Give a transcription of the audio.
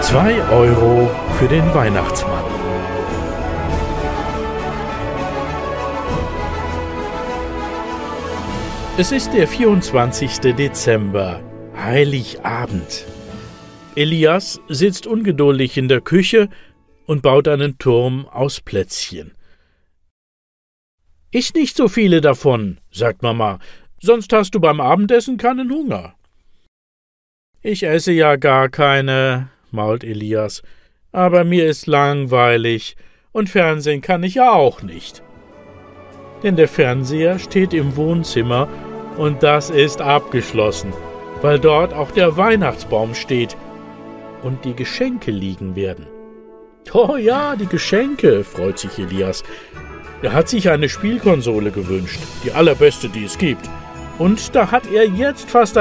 2 € für den Weihnachtsmann. Es ist der 24. Dezember, Heiligabend. Elias sitzt ungeduldig in der Küche und baut einen Turm aus Plätzchen. »Iss nicht so viele davon«, sagt Mama, »sonst hast du beim Abendessen keinen Hunger.« »Ich esse ja gar keine«, mault Elias, »aber mir ist langweilig und Fernsehen kann ich ja auch nicht.« Denn der Fernseher steht im Wohnzimmer und das ist abgeschlossen, weil dort auch der Weihnachtsbaum steht und die Geschenke liegen werden. »Oh ja, die Geschenke«, freut sich Elias. Er hat sich eine Spielkonsole gewünscht, die allerbeste, die es gibt. Und da hat er jetzt fast